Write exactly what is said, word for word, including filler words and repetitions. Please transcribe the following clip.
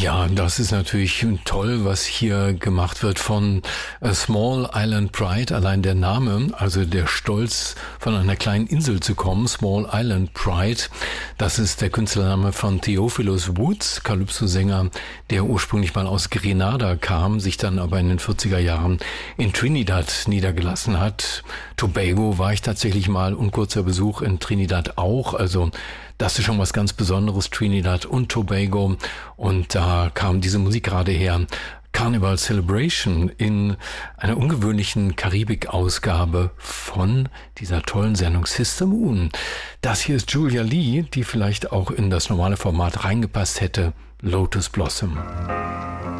Ja, das ist natürlich toll, was hier gemacht wird von A Small Island Pride. Allein der Name, also der Stolz, von einer kleinen Insel zu kommen, Small Island Pride, das ist der Künstlername von Theophilus Woods, Calypso-Sänger, der ursprünglich mal aus Grenada kam, sich dann aber in den vierziger Jahren in Trinidad niedergelassen hat. Tobago war ich tatsächlich mal und kurzer Besuch in Trinidad auch, also das ist schon was ganz Besonderes, Trinidad und Tobago. Und da kam diese Musik gerade her. Carnival Celebration in einer ungewöhnlichen Karibik-Ausgabe von dieser tollen Sendung Sister Moon. Das hier ist Julia Lee, die vielleicht auch in das normale Format reingepasst hätte. Lotus Blossom.